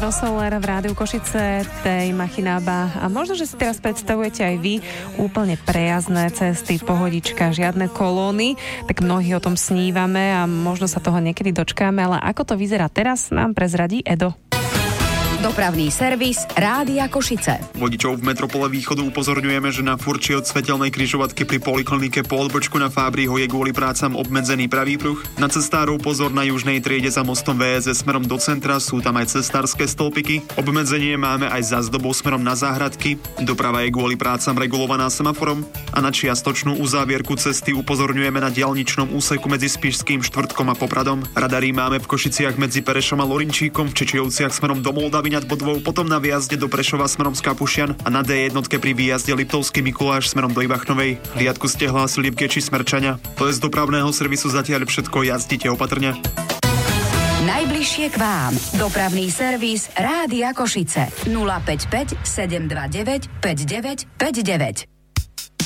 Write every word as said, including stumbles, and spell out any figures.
Jaro Soler v Rádiu Košice, tej Machinába. A možno, že si teraz predstavujete aj vy úplne prejazdné cesty, pohodička, žiadne kolóny, tak mnohí o tom snívame a možno sa toho niekedy dočkáme, ale ako to vyzerá teraz, nám prezradí Edo. Dopravný servis Rádia Košice. Vodičov v metropole Východu upozorňujeme, že na furči od svetelnej križovatky pri poliklinike po odbočku na Fábriho je kvôli prácam obmedzený pravý pruh. Na cestárov pozor na južnej triede za mostom vé es es smerom do centra, sú tam aj cestárske stĺpiky. Obmedzenie máme aj za zdobou smerom na záhradky. Doprava je kvôli prácam regulovaná semaforom a na čiastočnú uzávierku cesty upozorňujeme na diaľničnom úseku medzi Spišským Štvrtkom a Popradom. Radary máme v Košiciach medzi Perešom a Lorinčíkom, v Čičejovciach smerom do Moldavy nad Bodvou, potom na výjazde do Prešova smerom z Kapušian a na dé jednotke pri výjazde Liptovský Mikuláš smerom do Ivachnovej. Hliadku ste hlásili v Geči Smrčania. To je z dopravného servisu zatiaľ všetko, jazdite opatrne. Najbližšie k vám. Dopravný servis Rádia Košice. nula päť päť sedem dva deväť päť deväť päť deväť.